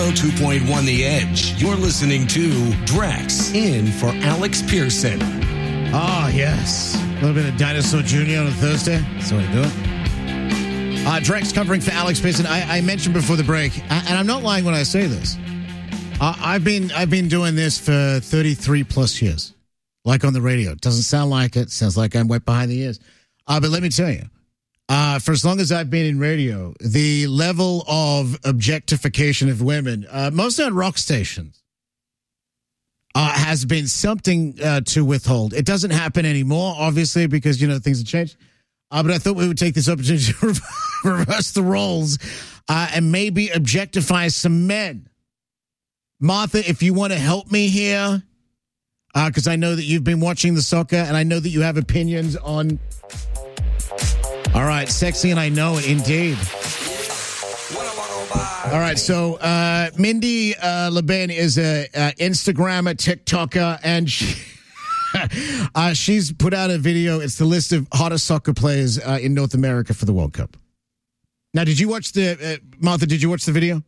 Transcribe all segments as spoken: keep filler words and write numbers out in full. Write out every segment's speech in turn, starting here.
oh two point one The Edge. You're listening to Drex in for Alex Pearson. Oh, yes. A little bit of Dinosaur Junior on a Thursday. That's what I do it. Uh, Drex covering for Alex Pearson. I, I mentioned before the break, and I'm not lying when I say this. Uh, I've been I've been doing this for thirty-three plus years, like on the radio. It doesn't sound like it. Sounds like I'm wet behind the ears. Uh, but let me tell you, uh, for as long as I've been in radio, the level of objectification of women, uh, mostly on rock stations, uh, has been something uh, to withhold. It doesn't happen anymore, obviously, because, you know, things have changed. Uh, but I thought we would take this opportunity to reverse the roles uh, and maybe objectify some men. Martha, if you want to help me here, because uh, I know that you've been watching the soccer and I know that you have opinions on... All right, sexy and I know it, indeed. All right, so uh, Mindy uh, Leben is an Instagrammer, TikToker, and she, uh, she's put out a video. It's the list of hottest soccer players uh, in North America for the World Cup. Now, did you watch the... Uh, Martha, did you watch the video?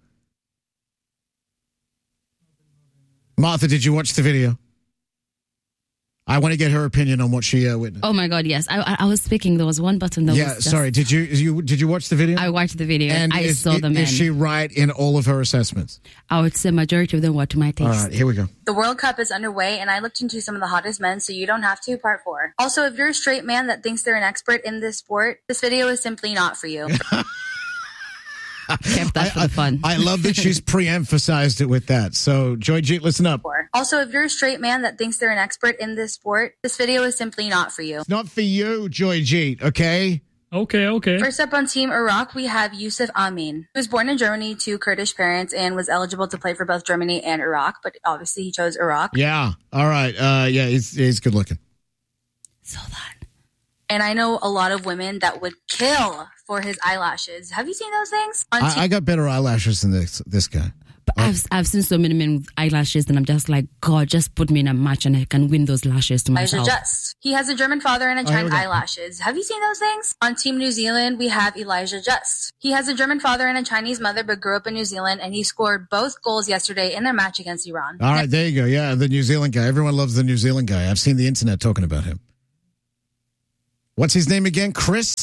Martha, did you watch the video? I want to get her opinion on what she uh, witnessed. Oh my God, yes. I, I I was speaking. There was one button that yeah, was just... sorry. Did you, you did you watch the video? I watched the video. And I is, saw the men. Is she right in all of her assessments? I would say majority of them were to my taste. All right, here we go. The World Cup is underway, and I looked into some of the hottest men, so you don't have to. Part four. Also, if you're a straight man that thinks they're an expert in this sport, this video is simply not for you. Kept that for the fun. I, I love that she's pre-emphasized it with that. So, Joy G, listen up. Also, if you're a straight man that thinks they're an expert in this sport, this video is simply not for you. It's not for you, Joy G, okay? Okay, okay. First up on Team Iraq, we have Yusuf Amin, who was born in Germany to Kurdish parents and was eligible to play for both Germany and Iraq, but obviously he chose Iraq. Yeah, all right. Uh, yeah, he's, he's good looking. So that. And I know a lot of women that would kill for his eyelashes. Have you seen those things? On I, te- I got better eyelashes than this this guy. But I've I've seen so many men with eyelashes, and I'm just like, God, just put me in a match, and I can win those lashes to myself. Elijah Just. He has a German father and a Oh, giant eyelashes. Have you seen those things? On Team New Zealand, we have Elijah Just. He has a German father and a Chinese mother, but grew up in New Zealand, and he scored both goals yesterday in their match against Iran. All right, there you go. Yeah, the New Zealand guy. Everyone loves the New Zealand guy. I've seen the internet talking about him. What's his name again? Chris?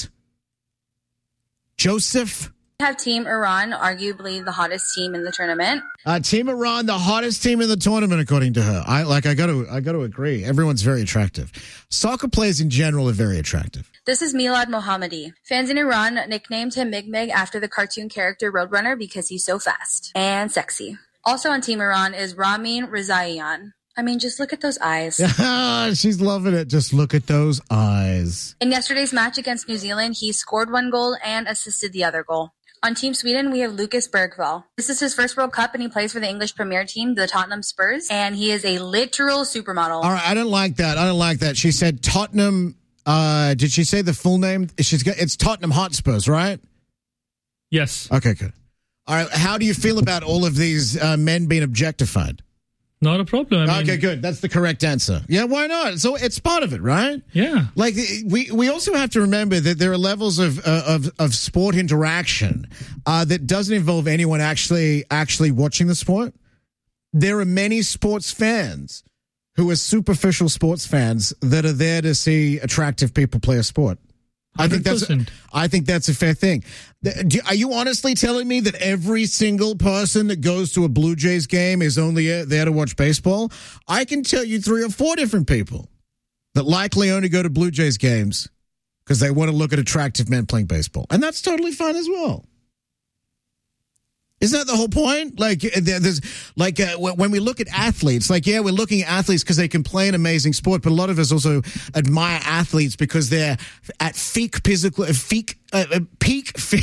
Joseph? We have Team Iran, arguably the hottest team in the tournament. Uh, Team Iran, the hottest team in the tournament, according to her. I like. I got to. I got to agree. Everyone's very attractive. Soccer players in general are very attractive. This is Milad Mohammadi. Fans in Iran nicknamed him Mig Mig after the cartoon character Roadrunner because he's so fast and sexy. Also on Team Iran is Ramin Rezaian. I mean, just look at those eyes. She's loving it. Just look at those eyes. In yesterday's match against New Zealand, he scored one goal and assisted the other goal. On Team Sweden, we have Lucas Bergvall. This is his first World Cup, and he plays for the English Premier team, the Tottenham Spurs, and he is a literal supermodel. All right, I don't like that. I don't like that. She said Tottenham. Uh, did she say the full name? She's got, it's Tottenham Hotspurs, right? Yes. Okay, good. All right, how do you feel about all of these uh, men being objectified? Not a problem. I mean, okay, good. That's the correct answer. Yeah, why not? So it's part of it, right? Yeah. Like we, we also have to remember that there are levels of uh, of of sport interaction uh, that doesn't involve anyone actually actually watching the sport. There are many sports fans who are superficial sports fans that are there to see attractive people play a sport. I think that's a, I think that's a fair thing. Are you honestly telling me that every single person that goes to a Blue Jays game is only there to watch baseball? I can tell you three or four different people that likely only go to Blue Jays games because they want to look at attractive men playing baseball. And that's totally fine as well. Isn't that the whole point? Like, there's like uh, when we look at athletes, like, yeah, we're looking at athletes because they can play an amazing sport, but a lot of us also admire athletes because they're at peak physical, peak, uh, peak, peak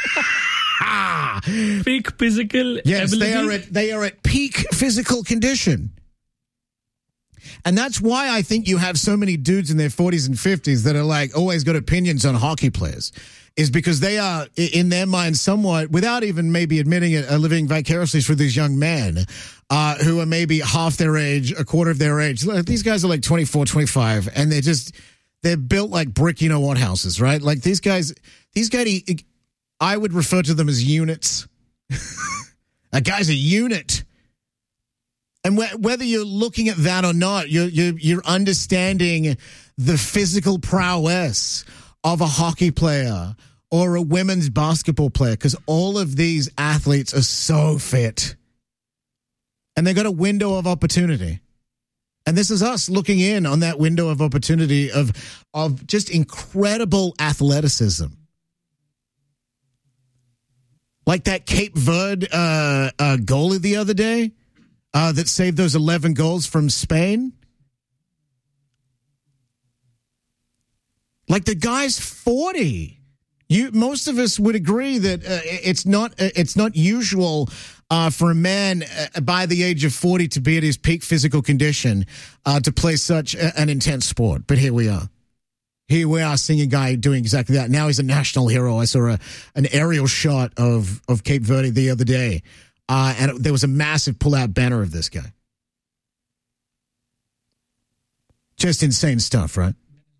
physical. Yes, ability? they are at they are at peak physical condition. And that's why I think you have so many dudes in their forties and fifties that are like always got opinions on hockey players. Is because they are, in their minds, somewhat, without even maybe admitting it, are living vicariously through these young men uh, who are maybe half their age, a quarter of their age. These guys are like twenty-four, twenty-five, and they're just, they're built like brick, you know what houses, right? Like these guys, these guys, I would refer to them as units. That guy's a unit. And wh- whether you're looking at that or not, you're, you're, you're understanding the physical prowess of a hockey player or a women's basketball player, because all of these athletes are so fit. And they've got a window of opportunity. And this is us looking in on that window of opportunity of, of just incredible athleticism. Like that Cape Verde uh, uh, goalie the other day uh, that saved those eleven goals from Spain. Like the guy's forty. You, most of us would agree that uh, it's not uh, it's not usual uh, for a man uh, by the age of forty to be at his peak physical condition uh, to play such a, an intense sport. But here we are. Here we are seeing a guy doing exactly that. Now he's a national hero. I saw a, an aerial shot of, of Cape Verde the other day, uh, and it, there was a massive pull-out banner of this guy. Just insane stuff, right?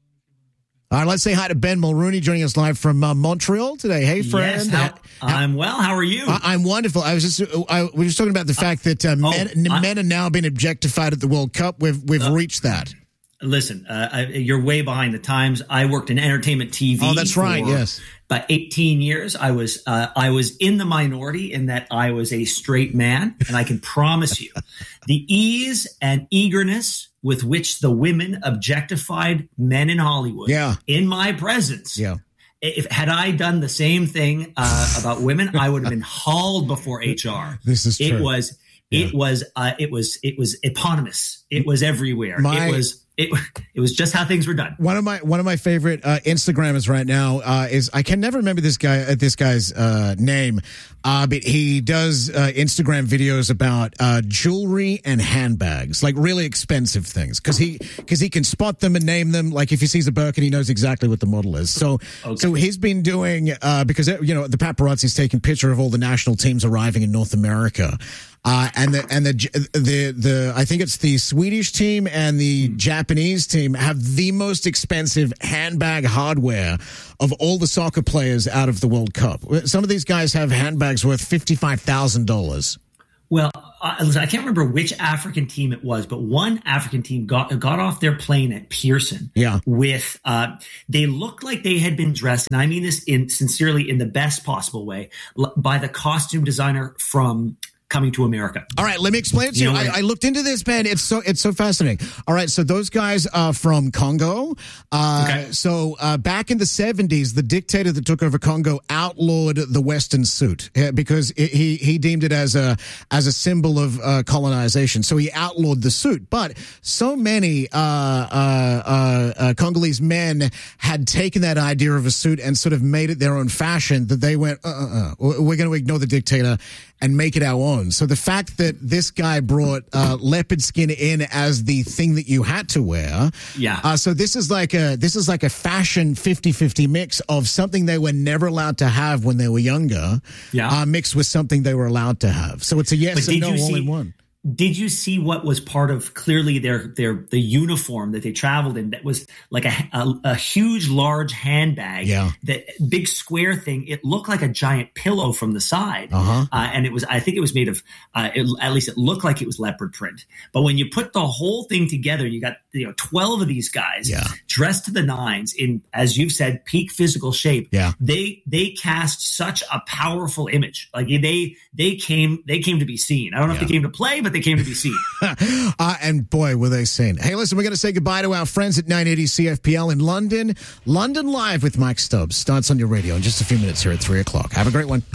All right, let's say hi to Ben Mulrooney joining us live from uh, Montreal today. Hey, friend. Yes, how, I'm well. How are you? I, I'm wonderful. I was just I, we were just talking about the fact that uh, men, oh, men are now being objectified at the World Cup. We've we've uh, reached that. Listen, uh, I, you're way behind the times. I worked in entertainment T V. Oh, that's right. Yes, about eighteen years. I was uh, I was in the minority in that I was a straight man, and I can promise you, the ease and eagerness with which the women objectified men in Hollywood, yeah. in my presence, yeah. If had I done the same thing uh, about women, I would have been hauled before H R. This is true. It was. Yeah. It was. Uh, it was. It was eponymous. It was everywhere. My- it was. It, it was just how things were done. One of my one of my favorite uh, Instagrammers right now uh, is I can never remember this guy uh, this guy's uh, name, uh, but he does uh, Instagram videos about uh, jewelry and handbags, like really expensive things, because he because he can spot them and name them. Like if he sees a Birkin, he knows exactly what the model is. So okay. so he's been doing uh, because you know the paparazzi's taking picture of all the national teams arriving in North America. Uh, and the, and the, the, the, I think it's the Swedish team and the Japanese team have the most expensive handbag hardware of all the soccer players out of the World Cup. Some of these guys have handbags worth fifty-five thousand dollars. Well, I, listen, I can't remember which African team it was, but one African team got got off their plane at Pearson. Yeah. With uh, they looked like they had been dressed, and I mean this in sincerely in the best possible way, by the costume designer from Coming to America. All right, let me explain it to you. you. I, I looked into this, man. It's so it's so fascinating. All right, so those guys are from Congo. Uh, okay. So uh, back in the seventies, the dictator that took over Congo outlawed the Western suit because it, he he deemed it as a as a symbol of uh, colonization. So he outlawed the suit. But so many uh, uh, uh, uh, Congolese men had taken that idea of a suit and sort of made it their own fashion that they went, uh, uh, uh, we're going to ignore the dictator and make it our own. So the fact that this guy brought uh, leopard skin in as the thing that you had to wear. Yeah. Uh, so this is like a this is like a fashion fifty-fifty mix of something they were never allowed to have when they were younger. Yeah. Uh, mixed with something they were allowed to have. So it's a yes and no all see- in one. Did you see what was part of clearly their their the uniform that they traveled in? That was like a a, a huge, large handbag. Yeah, that big square thing. It looked like a giant pillow from the side, uh-huh. uh, and it was. I think it was made of. Uh, it, at least it looked like it was leopard print. But when you put the whole thing together, you got you know twelve of these guys yeah. dressed to the nines in, as you've said, peak physical shape. Yeah, they they cast such a powerful image. Like they they came they came to be seen. I don't know yeah. if they came to play, but they came to be seen. uh, and boy, were they seen. Hey, listen, we're going to say goodbye to our friends at nine eighty C F P L in London. London Live with Mike Stubbs starts on your radio in just a few minutes here at three o'clock. Have a great one.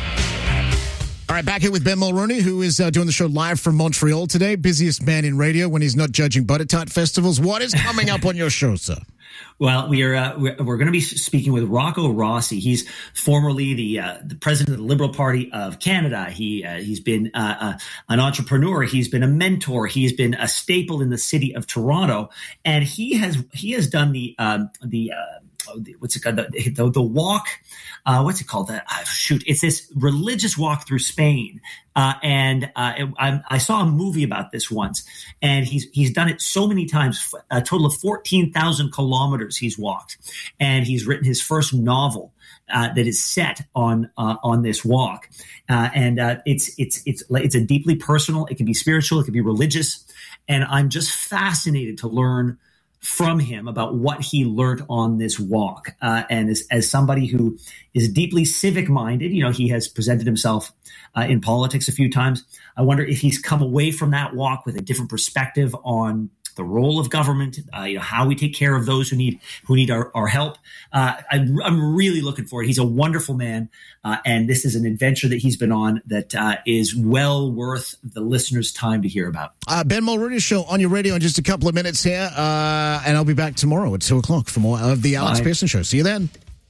All right, back here with Ben Mulrooney, who is uh, doing the show live from Montreal today. Busiest man in radio when he's not judging butter tart festivals. What is coming up on your show, sir? Well, we are uh, we're, we're going to be speaking with Rocco Rossi. He's formerly the uh, the president of the Liberal Party of Canada. He uh, he's been uh, uh, an entrepreneur. He's been a mentor. He's been a staple in the city of Toronto, and he has he has done the um, the uh, what's it called? The, the, the walk, uh, what's it called? The, uh, shoot, it's this religious walk through Spain. Uh, and uh, it, I, I saw a movie about this once, and he's he's done it so many times. A total of fourteen thousand kilometers he's walked, and he's written his first novel uh, that is set on uh, on this walk. Uh, and uh, it's it's it's it's a deeply personal. It can be spiritual. It can be religious. And I'm just fascinated to learn from him about what he learned on this walk. Uh, and as, as somebody who is deeply civic minded, you know, he has presented himself uh, in politics a few times. I wonder if he's come away from that walk with a different perspective on the role of government, uh, you know, how we take care of those who need who need our, our help. Uh, I, I'm really looking forward. He's a wonderful man, uh, and this is an adventure that he's been on that uh, is well worth the listeners' time to hear about. Uh, Ben Mulrooney Show on your radio in just a couple of minutes here, uh, and I'll be back tomorrow at two o'clock for more of the Alex Bye. Pearson Show. See you then.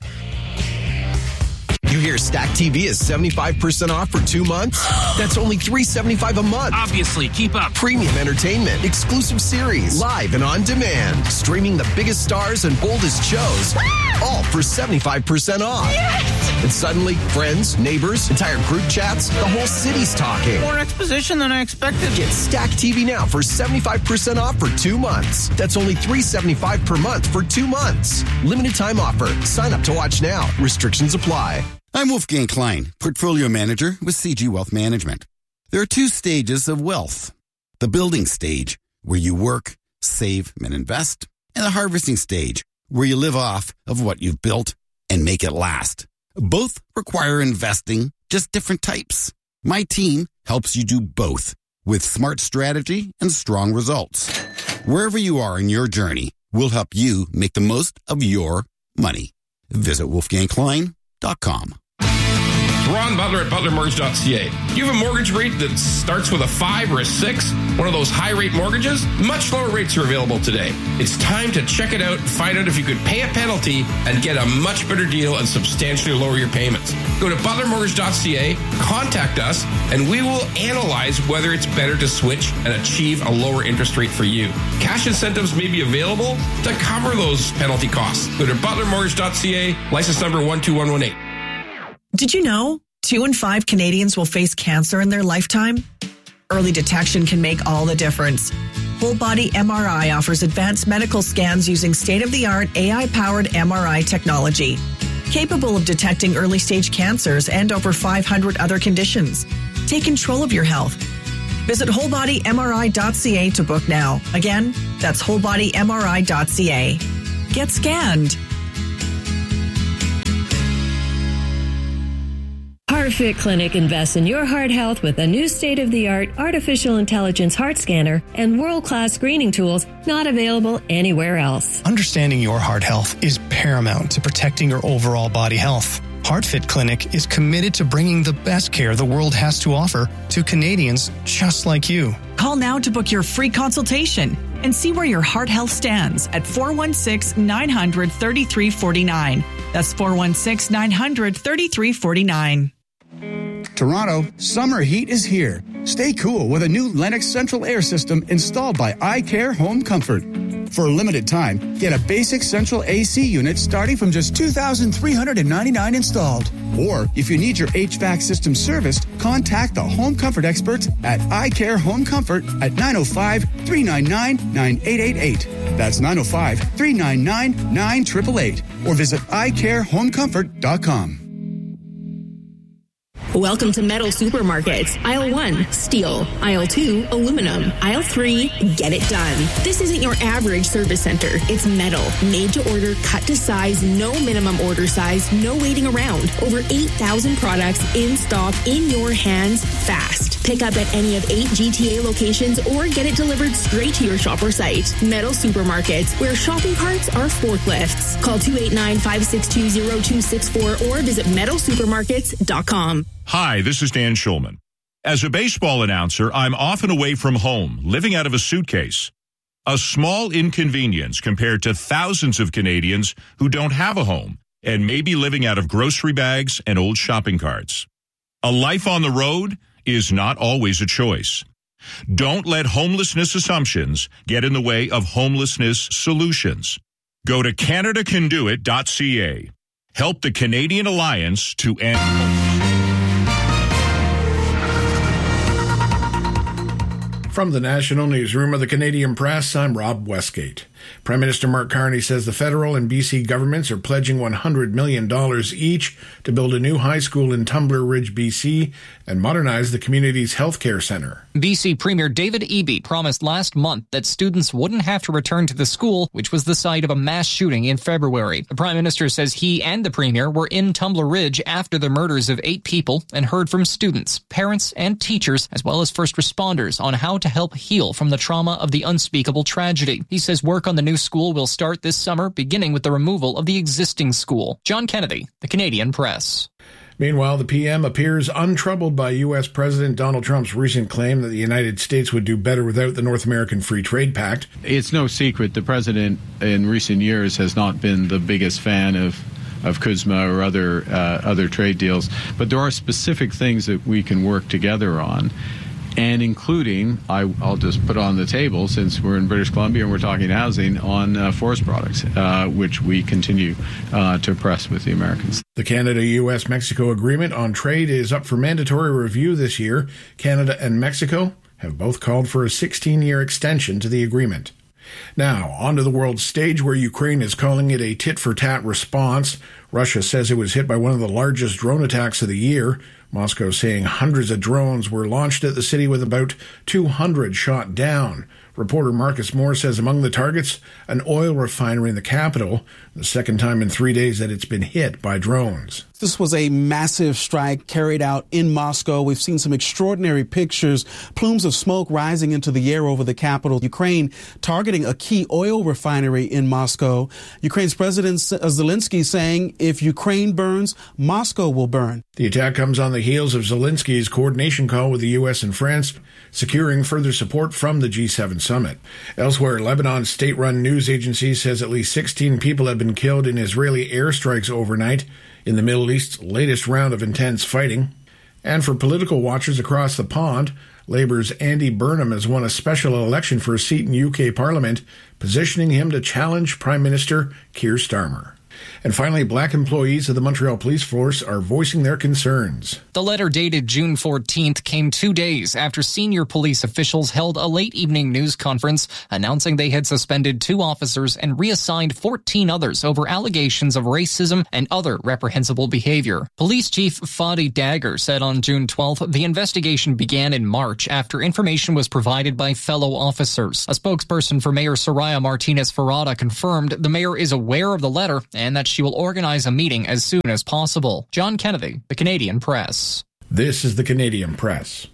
You hear Stack T V is seventy-five percent off for two months? That's only three dollars and seventy-five cents a month. Obviously, keep up. Premium entertainment, exclusive series, live and on demand, streaming the biggest stars and boldest shows, all for seventy-five percent off. Yes! And suddenly, friends, neighbors, entire group chats, the whole city's talking. More exposition than I expected. Get Stack T V now for seventy-five percent off for two months. That's only three dollars and seventy-five cents per month for two months. Limited time offer. Sign up to watch now. Restrictions apply. I'm Wolfgang Klein, Portfolio Manager with C G Wealth Management. There are two stages of wealth. The building stage, where you work, save, and invest, and the harvesting stage, where you live off of what you've built and make it last. Both require investing, just different types. My team helps you do both with smart strategy and strong results. Wherever you are in your journey, we'll help you make the most of your money. Visit wolfgang klein dot com. Ron Butler at butler mortgage dot c a. Do you have a mortgage rate that starts with a five or a six? One of those high-rate mortgages? Much lower rates are available today. It's time to check it out and find out if you could pay a penalty and get a much better deal and substantially lower your payments. Go to butler mortgage dot c a, contact us, and we will analyze whether it's better to switch and achieve a lower interest rate for you. Cash incentives may be available to cover those penalty costs. Go to butler mortgage dot c a, license number one two one one eight. Did you know two in five Canadians will face cancer in their lifetime? Early detection can make all the difference. Whole Body M R I offers advanced medical scans using state-of-the-art A I-powered M R I technology, capable of detecting early-stage cancers and over five hundred other conditions. Take control of your health. Visit whole body m r i dot c a to book now. Again, that's whole body m r i dot c a. Get scanned. HeartFit Clinic invests in your heart health with a new state-of-the-art artificial intelligence heart scanner and world-class screening tools not available anywhere else. Understanding your heart health is paramount to protecting your overall body health. HeartFit Clinic is committed to bringing the best care the world has to offer to Canadians just like you. Call now to book your free consultation and see where your heart health stands at four one six, nine hundred, thirty-three forty-nine. That's four one six, nine hundred, thirty-three forty-nine. Toronto, summer heat is here. Stay cool with a new Lennox central air system installed by iCare Home Comfort. For a limited time, get a basic central A C unit starting from just two thousand three hundred ninety-nine dollars installed. Or if you need your H V A C system serviced, contact the Home Comfort experts at iCare Home Comfort at nine oh five, three nine nine, nine eight eight eight. That's nine oh five, three nine nine, nine eight eight eight. Or visit i care home comfort dot com. Welcome to Metal Supermarkets. Aisle one, steel. Aisle two, aluminum. Aisle three, get it done. This isn't your average service center. It's metal, made to order, cut to size, no minimum order size, no waiting around. Over eight thousand products in stock, in your hands, fast. Pick up at any of eight G T A locations or get it delivered straight to your shop or site. Metal Supermarkets, where shopping carts are forklifts. Call two eight nine, five six two, zero two six four or visit metal supermarkets dot com. Hi, this is Dan Schulman. As a baseball announcer, I'm often away from home, living out of a suitcase. A small inconvenience compared to thousands of Canadians who don't have a home and may be living out of grocery bags and old shopping carts. A life on the road is not always a choice. Don't let homelessness assumptions get in the way of homelessness solutions. Go to Canada Can Do It dot C A. Help the Canadian Alliance to end. From the National Newsroom of the Canadian Press, I'm Rob Westgate. Prime Minister Mark Carney says the federal and B C governments are pledging one hundred million dollars each to build a new high school in Tumbler Ridge, B C, and modernize the community's healthcare centre. B C Premier David Eby promised last month that students wouldn't have to return to the school, which was the site of a mass shooting in February. The Prime Minister says he and the Premier were in Tumbler Ridge after the murders of eight people and heard from students, parents, and teachers, as well as first responders, on how to help heal from the trauma of the unspeakable tragedy. He says work on the new school will start this summer, beginning with the removal of the existing school. John Kennedy, the Canadian Press. Meanwhile, the P M appears untroubled by U S. President Donald Trump's recent claim that the United States would do better without the North American Free Trade Pact. It's no secret the president in recent years has not been the biggest fan of of C U S M A or other uh, other trade deals, but there are specific things that we can work together on. And including, I, I'll just put on the table, since we're in British Columbia and we're talking housing, on uh, forest products, uh, which we continue uh, to press with the Americans. The Canada-U S Mexico agreement on trade is up for mandatory review this year. Canada and Mexico have both called for a sixteen-year extension to the agreement. Now, onto the world stage, where Ukraine is calling it a tit-for-tat response. Russia says it was hit by one of the largest drone attacks of the year. Moscow saying hundreds of drones were launched at the city, with about two hundred shot down. Reporter Marcus Moore says among the targets, an oil refinery in the capital, the second time in three days that it's been hit by drones. This was a massive strike carried out in Moscow. We've seen some extraordinary pictures, plumes of smoke rising into the air over the capital. Ukraine targeting a key oil refinery in Moscow. Ukraine's President Zelensky saying if Ukraine burns, Moscow will burn. The attack comes on the heels of Zelensky's coordination call with the U S and France, securing further support from the G seven summit. Elsewhere, Lebanon's state-run news agency says at least sixteen people have been killed in Israeli airstrikes overnight in the Middle East's latest round of intense fighting. And for political watchers across the pond, Labour's Andy Burnham has won a special election for a seat in U K Parliament, positioning him to challenge Prime Minister Keir Starmer. And finally, black employees of the Montreal Police Force are voicing their concerns. The letter dated June fourteenth came two days after senior police officials held a late evening news conference announcing they had suspended two officers and reassigned fourteen others over allegations of racism and other reprehensible behavior. Police Chief Fadi Dagger said on June twelfth the investigation began in March after information was provided by fellow officers. A spokesperson for Mayor Soraya Martinez-Ferrada confirmed the mayor is aware of the letter and that she will organize a meeting as soon as possible. John Kennedy, the Canadian Press. This is the Canadian Press.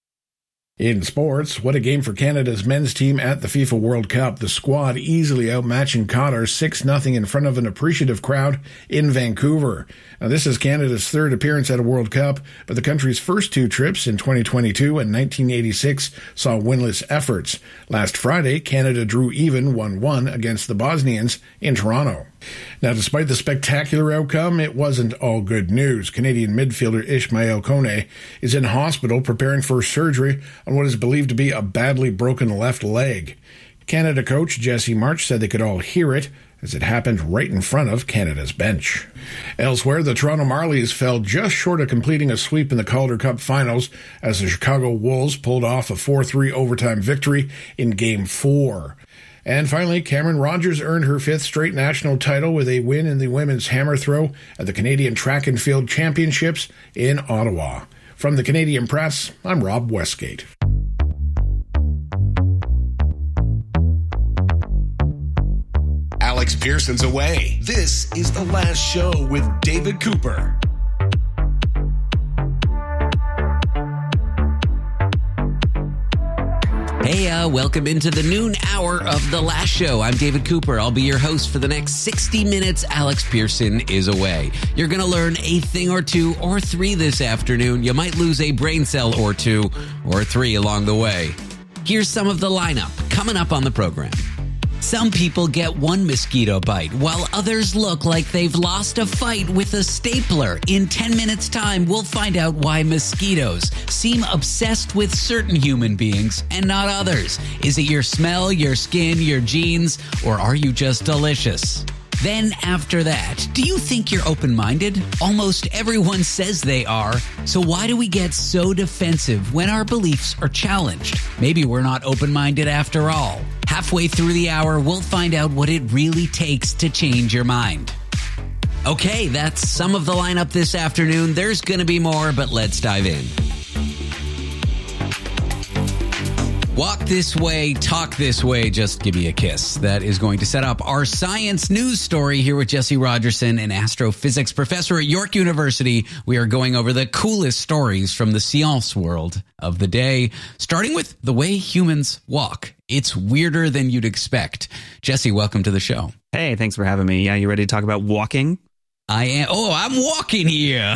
In sports, what a game for Canada's men's team at the FIFA World Cup. The squad easily outmatching Qatar six nothing in front of an appreciative crowd in Vancouver. Now, this is Canada's third appearance at a World Cup, but the country's first two trips in twenty twenty-two and nineteen eighty-six saw winless efforts. Last Friday, Canada drew even one one against the Bosnians in Toronto. Now, despite the spectacular outcome, it wasn't all good news. Canadian midfielder Ismail Kone is in hospital preparing for surgery on what is believed to be a badly broken left leg. Canada coach Jesse March said they could all hear it as it happened right in front of Canada's bench. Elsewhere, the Toronto Marlies fell just short of completing a sweep in the Calder Cup finals as the Chicago Wolves pulled off a four three overtime victory in Game four. And finally, Cameron Rogers earned her fifth straight national title with a win in the women's hammer throw at the Canadian Track and Field Championships in Ottawa. From the Canadian Press, I'm Rob Westgate. Alex Pearson's away. This is The Last Show with David Cooper. Hey, uh, welcome into the noon hour of The Last Show. I'm David Cooper. I'll be your host for the next sixty minutes. Alex Pearson is away. You're going to learn a thing or two or three this afternoon. You might lose a brain cell or two or three along the way. Here's some of the lineup coming up on the program. Some people get one mosquito bite, while others look like they've lost a fight with a stapler. In ten minutes' time, we'll find out why mosquitoes seem obsessed with certain human beings and not others. Is it your smell, your skin, your genes, or are you just delicious? Then after that, do you think you're open-minded? Almost everyone says they are. So why do we get so defensive when our beliefs are challenged? Maybe we're not open-minded after all. Halfway through the hour, we'll find out what it really takes to change your mind. Okay, that's some of the lineup this afternoon. There's going to be more, but let's dive in. Walk this way, talk this way, just give me a kiss. That is going to set up our science news story here with Jesse Rogerson, an astrophysics professor at York University. We are going over the coolest stories from the science world of the day, starting with the way humans walk. It's weirder than you'd expect. Jesse, welcome to the show. Hey, thanks for having me. Yeah, you ready to talk about walking? I am. Oh, I'm walking here.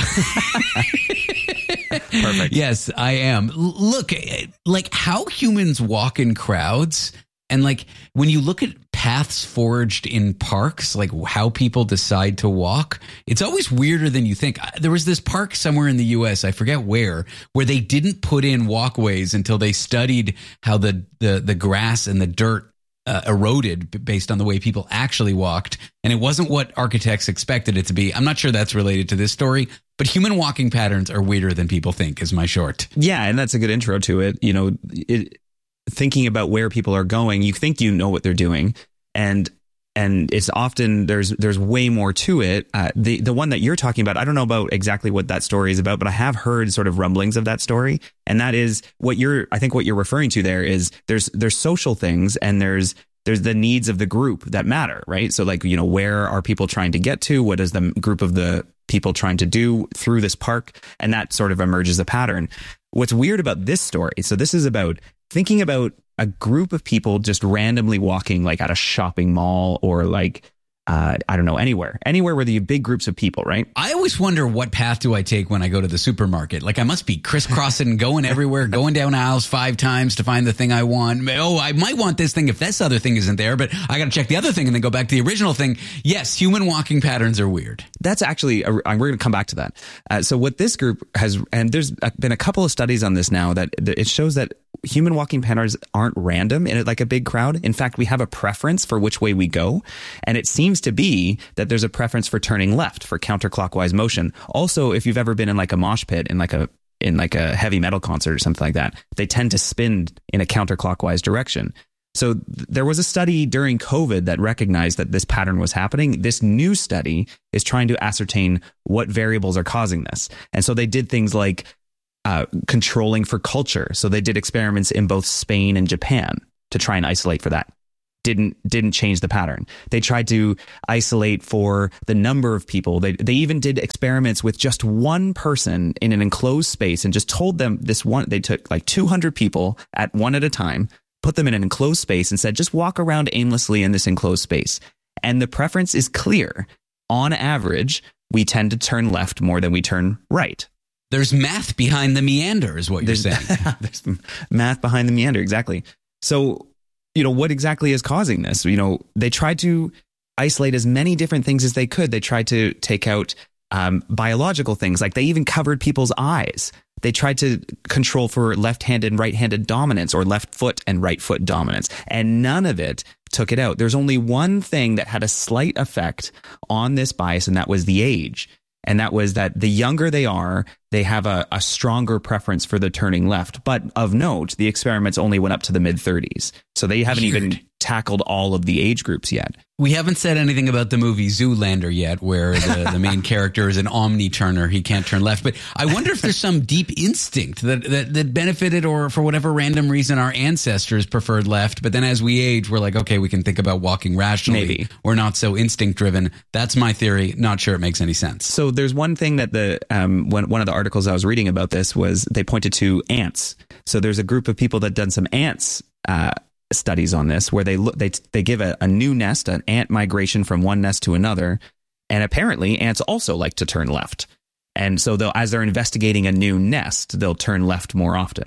Perfect. Yes, I am. L- look, like how humans walk in crowds, and like when you look at paths forged in parks, like how people decide to walk, it's always weirder than you think. There was this park somewhere in the U S, I forget where, where they didn't put in walkways until they studied how the the, the grass and the dirt Uh, eroded based on the way people actually walked. And it wasn't what architects expected it to be. I'm not sure that's related to this story, but human walking patterns are weirder than people think is my short. Yeah, and that's a good intro to it. You know, it, thinking about where people are going, you think you know what they're doing. And and it's often there's there's way more to it. Uh, the the one that you're talking about, I don't know about exactly what that story is about, but I have heard sort of rumblings of that story. And that is what you're I think what you're referring to there is there's there's social things and there's there's the needs of the group that matter, right? So like, you know, where are people trying to get to? What is the group of the people trying to do through this park? And that sort of emerges a pattern. What's weird about this story, so this is about thinking about a group of people just randomly walking like at a shopping mall or like, uh, I don't know, anywhere, anywhere where there are big groups of people, right? I always wonder what path do I take when I go to the supermarket? Like I must be crisscrossing, going everywhere, going down aisles five times to find the thing I want. Oh, I might want this thing if this other thing isn't there, but I got to check the other thing and then go back to the original thing. Yes, human walking patterns are weird. That's actually, a, we're going to come back to that. Uh, so what this group has, and there's been a couple of studies on this now that it shows that human walking patterns aren't random in like a big crowd. In fact, we have a preference for which way we go. And it seems to be that there's a preference for turning left, for counterclockwise motion. Also, if you've ever been in like a mosh pit in like a in like a heavy metal concert or something like that, they tend to spin in a counterclockwise direction. So th- there was a study during COVID that recognized that this pattern was happening. This new study is trying to ascertain what variables are causing this. And so they did things like uh, controlling for culture. So they did experiments in both Spain and Japan to try and isolate for that. Didn't didn't change the pattern. They tried to isolate for the number of people. They they even did experiments with just one person in an enclosed space and just told them this one. They took like two hundred people at one at a time, put them in an enclosed space and said, just walk around aimlessly in this enclosed space. And the preference is clear. On average, we tend to turn left more than we turn right. There's math behind the meander is what you're There's, saying. There's math behind the meander. Exactly. So, you know, what exactly is causing this? You know, they tried to isolate as many different things as they could. They tried to take out um, biological things, like they even covered people's eyes. They tried to control for left-handed and right-handed dominance or left foot and right foot dominance, and none of it took it out. There's only one thing that had a slight effect on this bias, and that was the age. And that was that the younger they are, they have a, a stronger preference for the turning left. But of note, the experiments only went up to the mid thirties. So they haven't Weird. even tackled all of the age groups yet. We haven't said anything about the movie Zoolander yet, where the, the main character is an omni-turner. He can't turn left. But I wonder if there's some deep instinct that, that, that benefited, or for whatever random reason, our ancestors preferred left. But then as we age, we're like, okay, we can think about walking rationally. Maybe. We're not so instinct driven. That's my theory. Not sure it makes any sense. So there's one thing that the um, one, one of the articles I was reading about this was they pointed to ants. So there's a group of people that done some ants uh studies on this, where they look, they they give a, a new nest, an ant migration from one nest to another, and apparently ants also like to turn left. And so they'll, as they're investigating a new nest, they'll turn left more often.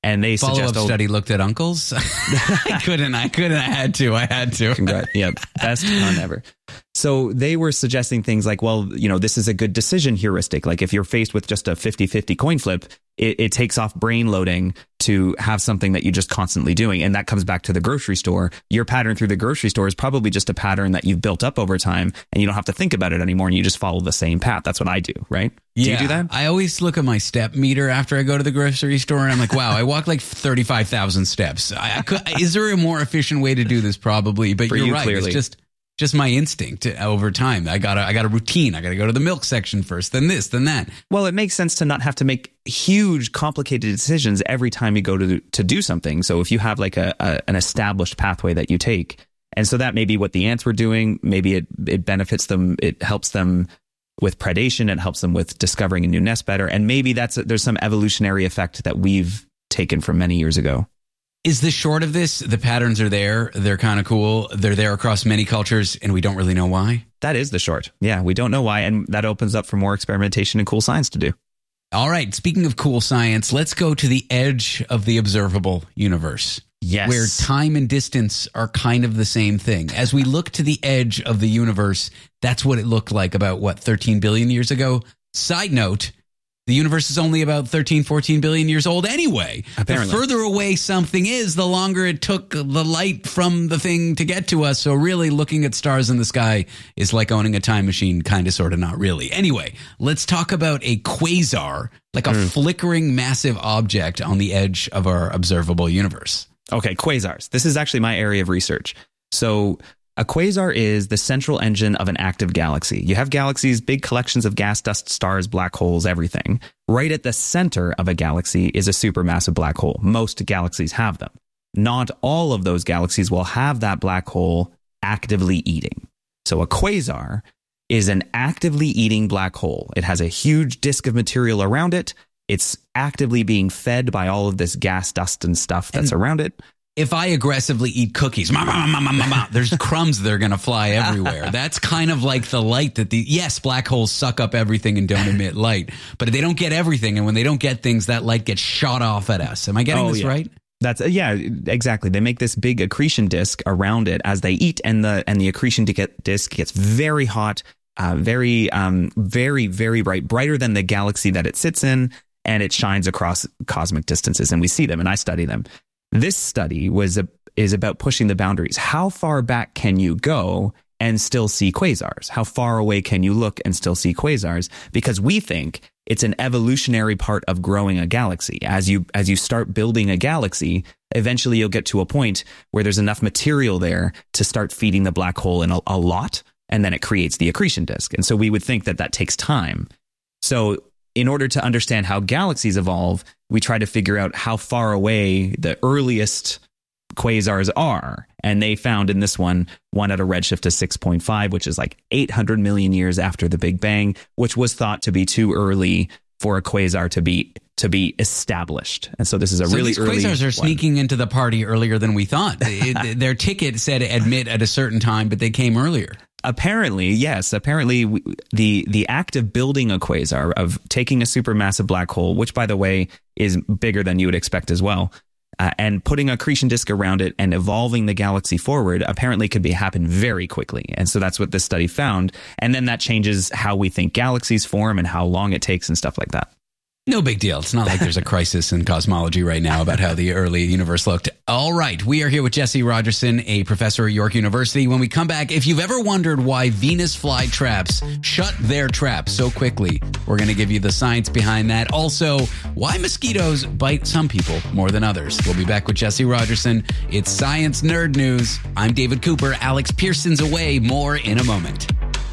And they Follow-up suggest oh, study looked at uncles. I couldn't. I couldn't. I had to. I had to. Congrats. Yeah, best pun ever. So they were suggesting things like, well, you know, this is a good decision heuristic. Like if you're faced with just a fifty-fifty coin flip, it, it takes off brain loading to have something that you're just constantly doing. And that comes back to the grocery store. Your pattern through the grocery store is probably just a pattern that you've built up over time and you don't have to think about it anymore and you just follow the same path. That's what I do, right? Yeah, do you do that? I always look at my step meter after I go to the grocery store and I'm like, wow, I walk like thirty-five thousand steps. I, I could, is there a more efficient way to do this? Probably, but For you're you, right. clearly. It's just just my instinct over time. I got a, I got a routine. I got to go to the milk section first, then this, then that. Well, it makes sense to not have to make huge, complicated decisions every time you go to to do something. So if you have like a, a an established pathway that you take, and so that may be what the ants were doing. Maybe it it benefits them. It helps them with predation. It helps them with discovering a new nest better. And maybe that's a, there's some evolutionary effect that we've taken from many years ago. Is the short of this, the patterns are there, they're kind of cool, they're there across many cultures, and we don't really know why? That is the short. Yeah, we don't know why, and that opens up for more experimentation and cool science to do. All right, speaking of cool science, let's go to the edge of the observable universe. Yes. Where time and distance are kind of the same thing. As we look to the edge of the universe, that's what it looked like about, what, thirteen billion years ago? Side note, the universe is only about thirteen, fourteen billion years old anyway. Apparently. The further away something is, the longer it took the light from the thing to get to us. So really looking at stars in the sky is like owning a time machine, kind of, sort of, not really. Anyway, let's talk about a quasar, like a mm. flickering massive object on the edge of our observable universe. Okay, quasars. This is actually my area of research. So a quasar is the central engine of an active galaxy. You have galaxies, big collections of gas, dust, stars, black holes, everything. Right at the center of a galaxy is a supermassive black hole. Most galaxies have them. Not all of those galaxies will have that black hole actively eating. So a quasar is an actively eating black hole. It has a huge disk of material around it. It's actively being fed by all of this gas, dust, and stuff that's and around it. If I aggressively eat cookies, ma, ma, ma, ma, ma, ma, there's crumbs that are going to fly everywhere. That's kind of like the light that the, yes, black holes suck up everything and don't emit light, but they don't get everything. And when they don't get things, that light gets shot off at us. Am I getting oh, this yeah. right? That's yeah, exactly. They make this big accretion disk around it as they eat, and the and the accretion disk gets very hot, uh, very, um, very, very bright, brighter than the galaxy that it sits in, and it shines across cosmic distances, and we see them, and I study them. This study was a, is about pushing the boundaries. How far back can you go and still see quasars? How far away can you look and still see quasars? Because we think it's an evolutionary part of growing a galaxy. As you as you start building a galaxy, eventually you'll get to a point where there's enough material there to start feeding the black hole in a, a lot, and then it creates the accretion disk. And so we would think that that takes time. So in order to understand how galaxies evolve, we try to figure out how far away the earliest quasars are. And they found in this one, one at a redshift of six point five, which is like eight hundred million years after the Big Bang, which was thought to be too early for a quasar to be to be established. And so this is a so really these early quasars are one. Sneaking into the party earlier than we thought. it, their ticket said admit at a certain time, but they came earlier. Apparently, yes. Apparently, we, the the act of building a quasar, of taking a supermassive black hole, which, by the way, is bigger than you would expect as well, uh, and putting an accretion disk around it and evolving the galaxy forward, apparently could be happen very quickly. And so that's what this study found. And then that changes how we think galaxies form and how long it takes and stuff like that. No big deal. It's not like there's a crisis in cosmology right now about how the early universe looked. All right. We are here with Jesse Rogerson, a professor at York University. When we come back, if you've ever wondered why Venus flytraps shut their traps so quickly, we're going to give you the science behind that. Also, why mosquitoes bite some people more than others. We'll be back with Jesse Rogerson. It's Science Nerd News. I'm David Cooper. Alex Pearson's away. More in a moment.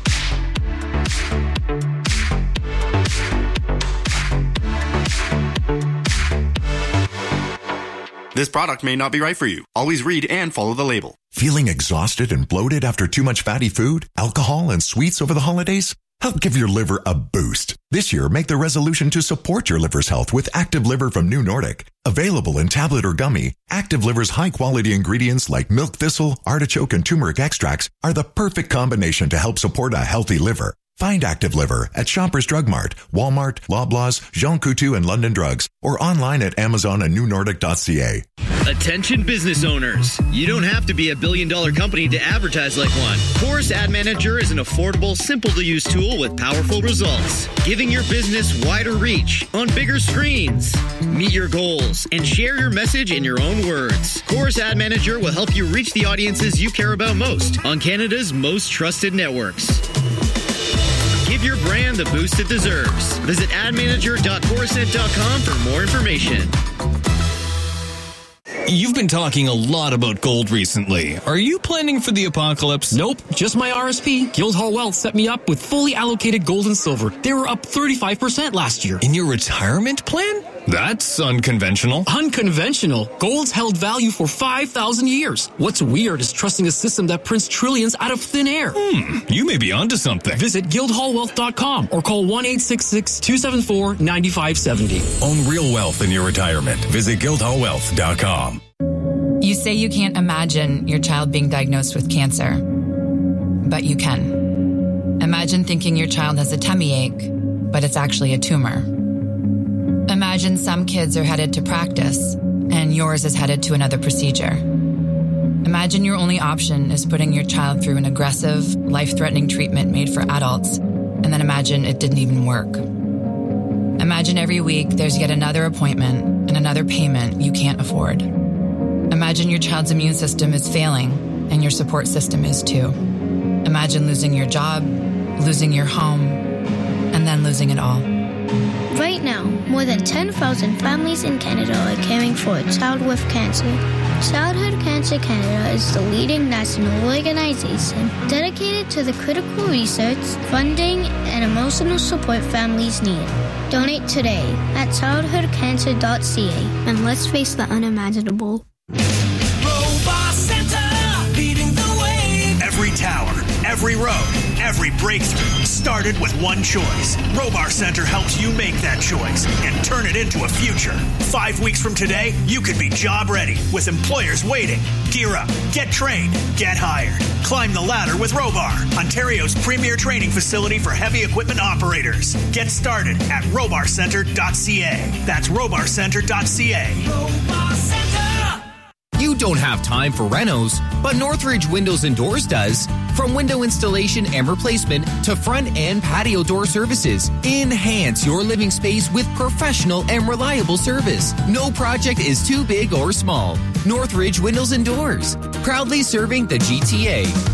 This product may not be right for you. Always read and follow the label. Feeling exhausted and bloated after too much fatty food, alcohol, and sweets over the holidays? Help give your liver a boost. This year, make the resolution to support your liver's health with Active Liver from New Nordic. Available in tablet or gummy, Active Liver's high-quality ingredients like milk thistle, artichoke, and turmeric extracts are the perfect combination to help support a healthy liver. Find Active Liver at Shoppers Drug Mart, Walmart, Loblaws, Jean Coutu, and London Drugs, or online at Amazon and new nordic dot c a. Attention business owners. You don't have to be a billion dollar company to advertise like one. Chorus Ad Manager is an affordable, simple to use tool with powerful results, giving your business wider reach on bigger screens. Meet your goals and share your message in your own words. Chorus Ad Manager will help you reach the audiences you care about most on Canada's most trusted networks. Give your brand the boost it deserves. Visit ad manager dot corusent dot com for more information. You've been talking a lot about gold recently. Are you planning for the apocalypse? Nope, just my R S P. Guildhall Wealth set me up with fully allocated gold and silver. They were up thirty-five percent last year. In your retirement plan? That's unconventional. Unconventional? Gold's held value for five thousand years. What's weird is trusting a system that prints trillions out of thin air. Hmm, you may be onto something. Visit guildhall wealth dot com or call one eight six six, two seven four, nine five seven zero. Own real wealth in your retirement. Visit guildhall wealth dot com. You say you can't imagine your child being diagnosed with cancer, but you can. Imagine thinking your child has a tummy ache, but it's actually a tumor. Imagine some kids are headed to practice, and yours is headed to another procedure. Imagine your only option is putting your child through an aggressive, life-threatening treatment made for adults, and then imagine it didn't even work. Imagine every week there's yet another appointment and another payment you can't afford. Imagine your child's immune system is failing, and your support system is too. Imagine losing your job, losing your home, and then losing it all. Right now, more than ten thousand families in Canada are caring for a child with cancer. Childhood Cancer Canada is the leading national organization dedicated to the critical research, funding, and emotional support families need. Donate today at childhood cancer dot c a and let's face the unimaginable. Robot Center, leading the way. Every tower, every road, every breakthrough started with one choice. Robar Center helps you make that choice and turn it into a future. Five weeks from today, you could be job ready with employers waiting. Gear up, get trained, get hired. Climb the ladder with Robar, Ontario's premier training facility for heavy equipment operators. Get started at robar center dot c a. That's robar center dot c a. Robar Center. You don't have time for renos, but Northridge Windows and Doors does. From window installation and replacement to front and patio door services, enhance your living space with professional and reliable service. No project is too big or small. Northridge Windows and Doors, proudly serving the G T A.